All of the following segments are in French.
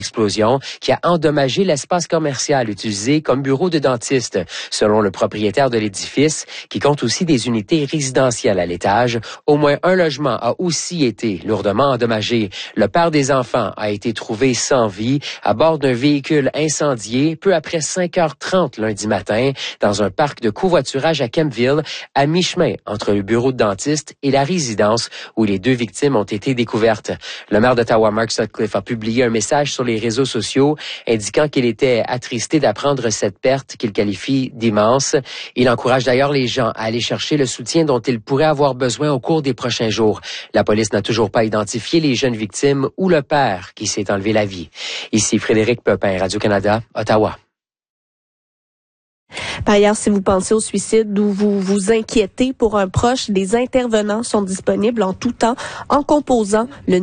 explosion qui a endommagé l'espace commercial utilisé comme bureau de dentiste. Selon le propriétaire de l'édifice, qui compte aussi des unités résidentielles à l'étage, au moins un logement a aussi été lourdement endommagé. Le père des enfants a été trouvé sans vie à bord d'un véhicule incendié peu après 5h30 lundi matin dans un parc de covoiturage à Kempville, à mi-chemin entre le bureau de dentiste et la résidence où les deux victimes ont été découvertes. Le maire d'Ottawa, Mark Sutcliffe, a publié un message sur les réseaux sociaux indiquant qu'il était attristé d'apprendre cette perte qu'il qualifie d'immense. Il encourage d'ailleurs les gens à aller chercher le soutien dont ils pourraient avoir besoin au cours des prochains jours. La police n'a toujours pas identifié les jeunes victimes ou le père qui s'est enlevé la vie. Ici Frédéric Pepin, Radio-Canada, Ottawa. Par ailleurs, si vous pensez au suicide ou vous vous inquiétez pour un proche, des intervenants sont disponibles en tout temps en composant le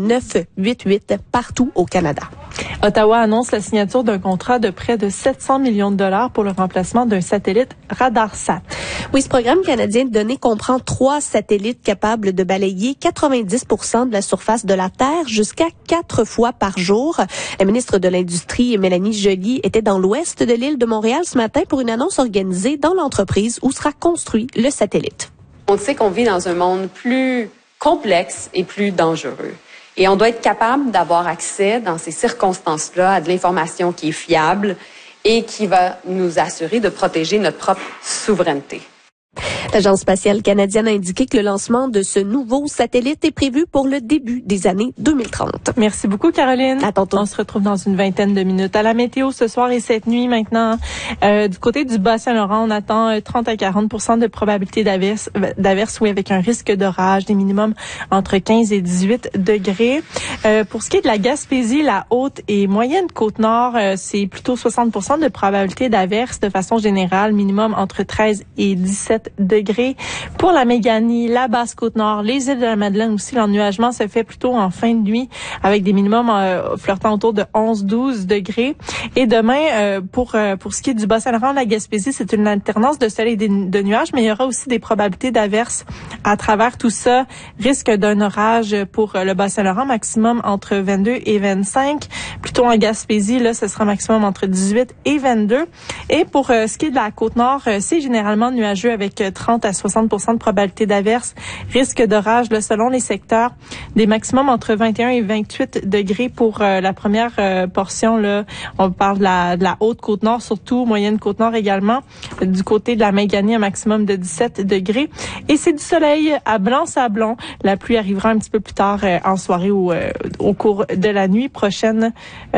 988 partout au Canada. Ottawa annonce la signature d'un contrat de près de 700 millions de dollars pour le remplacement d'un satellite RadarSat. Oui, ce programme canadien de données comprend 3 satellites capables de balayer 90% de la surface de la Terre jusqu'à 4 fois par jour. La ministre de l'Industrie, Mélanie Joly, était dans l'ouest de l'île de Montréal ce matin pour une annonce organisée dans l'entreprise où sera construit le satellite. On sait qu'on vit dans un monde plus complexe et plus dangereux. Et on doit être capable d'avoir accès, dans ces circonstances-là, à de l'information qui est fiable et qui va nous assurer de protéger notre propre souveraineté. L'Agence spatiale canadienne a indiqué que le lancement de ce nouveau satellite est prévu pour le début des années 2030. Merci beaucoup, Caroline. À tantôt. On se retrouve dans une vingtaine de minutes. À la météo ce soir et cette nuit maintenant. Du côté du Bas-Saint-Laurent, on attend 30 à 40% de probabilité d'averse, oui, avec un risque d'orage, des minimums entre 15 et 18 degrés. Pour ce qui est de la Gaspésie, la haute et moyenne Côte-Nord, c'est plutôt 60% de probabilité d'averse de façon générale, minimum entre 13 et 17 degrés. Pour la Méganie, la Basse-Côte-Nord, les îles de la Madeleine aussi, l'ennuagement se fait plutôt en fin de nuit avec des minimums flirtant autour de 11-12 degrés. Et demain, pour ce qui est du Bas-Saint-Laurent, la Gaspésie, c'est une alternance de soleil et de nuages, mais il y aura aussi des probabilités d'averses à travers tout ça. Risque d'un orage pour le Bas-Saint-Laurent, maximum entre 22 et 25. Plutôt en Gaspésie, là, ce sera maximum entre 18 et 22. Et pour ce qui est de la Côte-Nord, c'est généralement nuageux avec 30 à 60% de probabilité d'averse. Risque d'orage, là, selon les secteurs, des maximums entre 21 et 28 degrés pour la première portion. Là, on parle de la haute Côte-Nord, surtout moyenne Côte-Nord également. Du côté de la Méganie, un maximum de 17 degrés. Et c'est du soleil à Blanc-Sablon. La pluie arrivera un petit peu plus tard en soirée ou au cours de la nuit prochaine.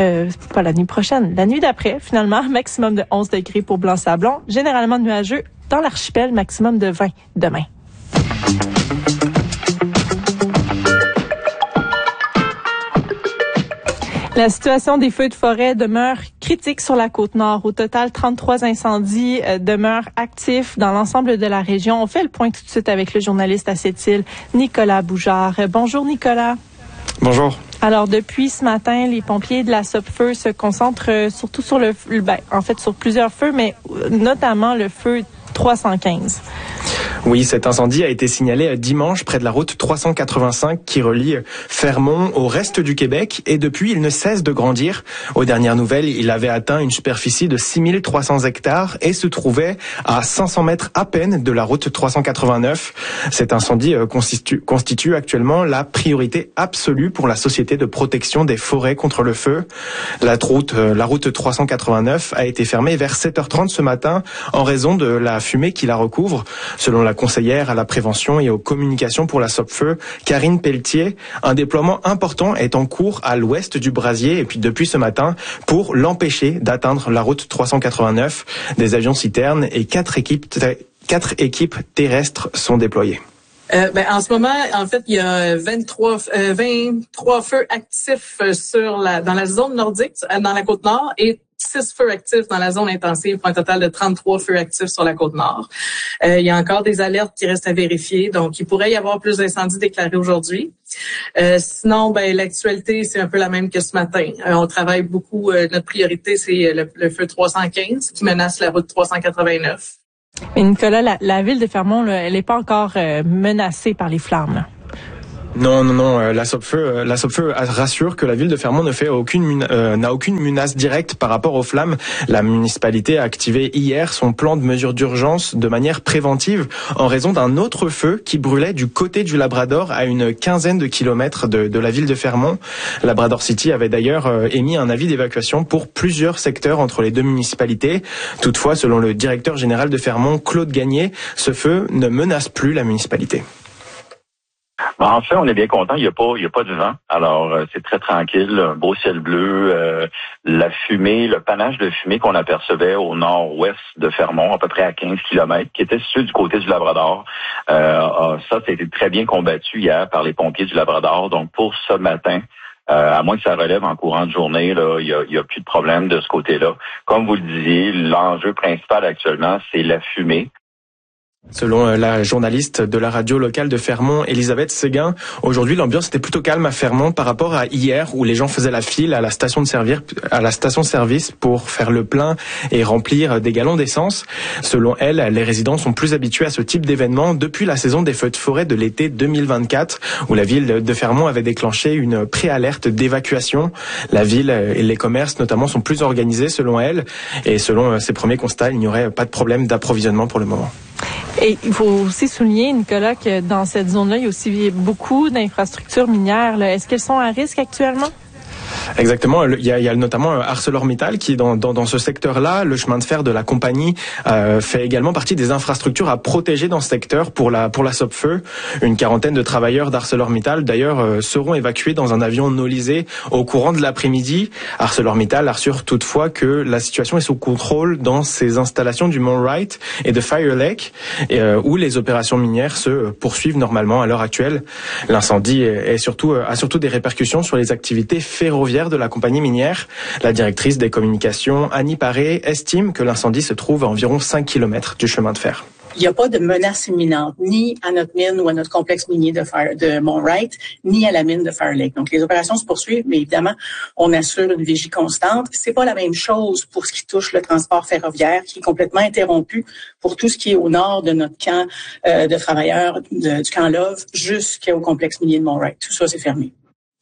Pas la nuit prochaine, la nuit d'après, finalement. Maximum de 11 degrés pour Blanc-Sablon. Généralement nuageux dans l'archipel, maximum de 20 demain. La situation des feux de forêt demeure critique sur la Côte-Nord. Au total, 33 incendies demeurent actifs dans l'ensemble de la région. On fait le point tout de suite avec le journaliste à cette île, Nicolas Boujard. Bonjour, Nicolas. Bonjour. Alors, depuis ce matin, les pompiers de la SOPFEU se concentrent surtout sur sur plusieurs feux, mais notamment le feu 315. Oui, cet incendie a été signalé dimanche près de la route 385 qui relie Fermont au reste du Québec et depuis, il ne cesse de grandir. Aux dernières nouvelles, il avait atteint une superficie de 6300 hectares et se trouvait à 500 mètres à peine de la route 389. Cet incendie constitue actuellement la priorité absolue pour la Société de protection des forêts contre le feu. La route 389 a été fermée vers 7h30 ce matin en raison de la fumée qui la recouvre. Selon la conseillère à la prévention et aux communications pour la SOPFEU, Karine Pelletier, un déploiement important est en cours à l'ouest du brasier et puis depuis ce matin pour l'empêcher d'atteindre la route 389. Des avions citernes et 4 équipes terrestres sont déployées. En ce moment, en fait, il y a 23 feux actifs dans la zone nordique, dans la Côte-Nord, et 6 feux actifs dans la zone intensive pour un total de 33 feux actifs sur la Côte-Nord. Il y a encore des alertes qui restent à vérifier, donc il pourrait y avoir plus d'incendies déclarés aujourd'hui. Sinon, l'actualité, c'est un peu la même que ce matin. On travaille beaucoup, notre priorité, c'est le feu 315 qui menace la route 389. Mais Nicolas, la ville de Fermont, là, elle n'est pas encore menacée par les flammes. Non. La Sopfeu rassure que la ville de Fermont n'a aucune menace directe par rapport aux flammes. La municipalité a activé hier son plan de mesures d'urgence de manière préventive en raison d'un autre feu qui brûlait du côté du Labrador à une quinzaine de kilomètres de la ville de Fermont. Labrador City avait d'ailleurs émis un avis d'évacuation pour plusieurs secteurs entre les deux municipalités. Toutefois, selon le directeur général de Fermont, Claude Gagné, ce feu ne menace plus la municipalité. En fait, on est bien content. Il y a pas de vent. Alors, c'est très tranquille. Un beau ciel bleu. La fumée, le panache de fumée qu'on apercevait au nord-ouest de Fermont, à peu près à 15 km, qui était situé du côté du Labrador. Ça a été très bien combattu hier par les pompiers du Labrador. Donc, pour ce matin, à moins que ça relève en courant de journée, là, il y a plus de problème de ce côté-là. Comme vous le disiez, l'enjeu principal actuellement, c'est la fumée. Selon la journaliste de la radio locale de Fermont, Elisabeth Séguin, aujourd'hui l'ambiance était plutôt calme à Fermont par rapport à hier où les gens faisaient la file à la station-service pour faire le plein et remplir des galons d'essence. Selon elle, les résidents sont plus habitués à ce type d'événement depuis la saison des feux de forêt de l'été 2024 où la ville de Fermont avait déclenché une préalerte d'évacuation. La ville et les commerces notamment sont plus organisés selon elle et selon ses premiers constats, il n'y aurait pas de problème d'approvisionnement pour le moment. Et il faut aussi souligner, Nicolas, que dans cette zone-là, il y a aussi beaucoup d'infrastructures minières, là. Est-ce qu'elles sont à risque actuellement? Exactement. Il y a notamment ArcelorMittal qui est dans ce secteur-là. Le chemin de fer de la compagnie fait également partie des infrastructures à protéger dans ce secteur pour la Sopfeu. Une quarantaine de travailleurs d'ArcelorMittal, d'ailleurs, seront évacués dans un avion nolisé au courant de l'après-midi. ArcelorMittal assure toutefois que la situation est sous contrôle dans ces installations du Mont Wright et de Fire Lake, où les opérations minières se poursuivent normalement à l'heure actuelle. L'incendie a surtout des répercussions sur les activités ferroviaires de la compagnie minière. La directrice des communications, Annie Paré, estime que l'incendie se trouve à environ 5 km du chemin de fer. Il n'y a pas de menace imminente, ni à notre mine ou à notre complexe minier de Mont Wright, ni à la mine de Fire Lake. Donc, les opérations se poursuivent, mais évidemment, on assure une vigie constante. C'est pas la même chose pour ce qui touche le transport ferroviaire, qui est complètement interrompu pour tout ce qui est au nord de notre camp de travailleurs, du camp Love, jusqu'au complexe minier de Mont Wright. Tout ça, c'est fermé.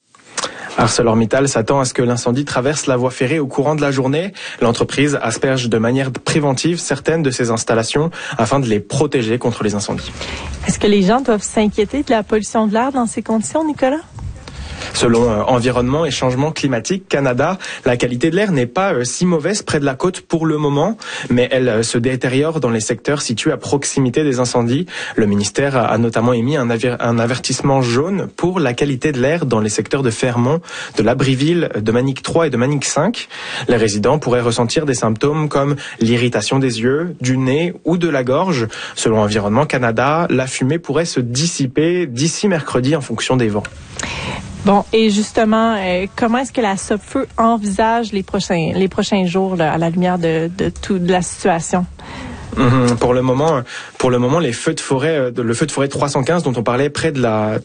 ArcelorMittal s'attend à ce que l'incendie traverse la voie ferrée au courant de la journée. L'entreprise asperge de manière préventive certaines de ses installations afin de les protéger contre les incendies. Est-ce que les gens doivent s'inquiéter de la pollution de l'air dans ces conditions, Nicolas? Selon Environnement et Changement Climatique Canada, la qualité de l'air n'est pas si mauvaise près de la côte pour le moment, mais elle se détériore dans les secteurs situés à proximité des incendies. Le ministère a notamment émis un avertissement jaune pour la qualité de l'air dans les secteurs de Fermont, de l'Abriville, de Manic 3 et de Manic 5. Les résidents pourraient ressentir des symptômes comme l'irritation des yeux, du nez ou de la gorge. Selon Environnement Canada, la fumée pourrait se dissiper d'ici mercredi en fonction des vents. Bon, et justement, comment est-ce que la Sopfeu envisage les prochains jours là, à la lumière de la situation? Pour le moment, le feu de forêt 315 dont on parlait près de la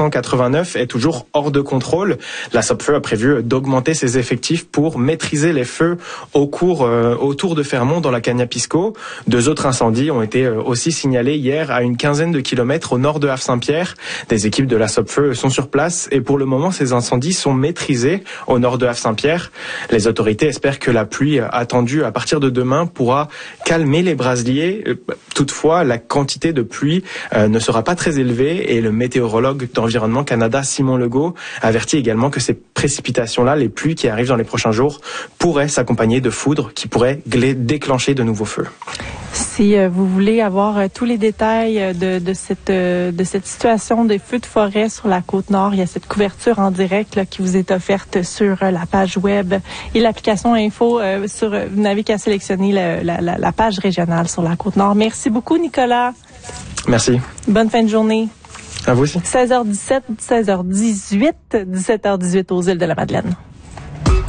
389 est toujours hors de contrôle. La Sopfeu a prévu d'augmenter ses effectifs pour maîtriser les feux autour de Fermont dans la Cagnapisco. 2 autres incendies ont été aussi signalés hier à une quinzaine de kilomètres au nord de Havre-Saint-Pierre. Des équipes de la Sopfeu sont sur place et pour le moment, ces incendies sont maîtrisés au nord de Havre-Saint-Pierre. Les autorités espèrent que la pluie attendue à partir de demain pourra calmer les brasiers. Toutefois, la quantité de pluie ne sera pas très élevée et le météorologue d'Environnement Canada, Simon Legault, avertit également que ces précipitations-là, les pluies qui arrivent dans les prochains jours, pourraient s'accompagner de foudres qui pourraient déclencher de nouveaux feux. Si vous voulez avoir tous les détails de cette situation des feux de forêt sur la Côte-Nord, il y a cette couverture en direct là, qui vous est offerte sur la page web et l'application Info. Vous n'avez qu'à sélectionner la page régionale sur la Côte-Nord. Merci beaucoup, Nicolas. Merci. Bonne fin de journée. À vous aussi. 16h17, 16h18, 17h18 aux îles de la Madeleine.